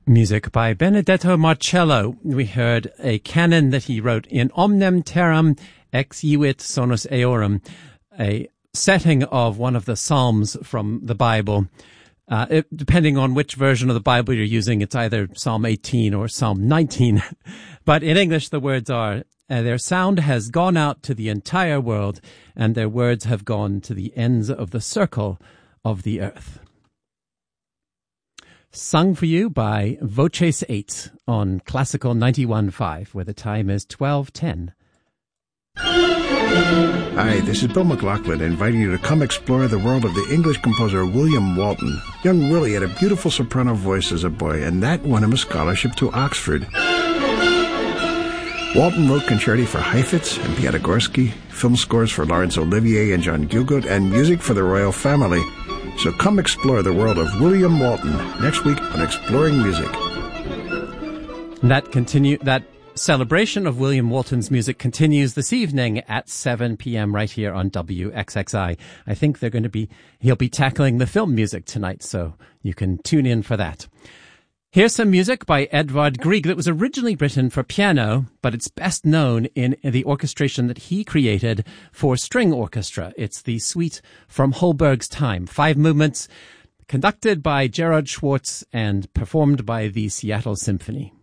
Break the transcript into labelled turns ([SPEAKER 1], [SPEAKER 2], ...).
[SPEAKER 1] Music by Benedetto Marcello. We heard a canon that he wrote in Omnem Terram Exuit Sonus Eorum, a setting of one of the Psalms from the Bible. Depending on which version of the Bible you're using, it's either Psalm 18 or Psalm 19. But in English, the words are, their sound has gone out to the entire world, and their words have gone to the ends of the circle of the earth. Sung for you by Voces 8 on Classical 91.5, where the time is 12:10.
[SPEAKER 2] Hi, this is Bill McLaughlin inviting you to come explore the world of the English composer William Walton. Young Willie had a beautiful soprano voice as a boy, and that won him a scholarship to Oxford. Walton wrote concerti for Heifetz and Piatigorsky, film scores for Laurence Olivier and John Gielgud, and music for the royal family. So come explore the world of William Walton next week on Exploring Music.
[SPEAKER 1] That celebration of William Walton's music continues this evening at 7 p.m. right here on WXXI. I think he'll be tackling the film music tonight, so you can tune in for that. Here's some music by Edvard Grieg that was originally written for piano, but it's best known in the orchestration that he created for string orchestra. It's the suite from Holberg's time. 5 movements, conducted by Gerard Schwartz and performed by the Seattle Symphony.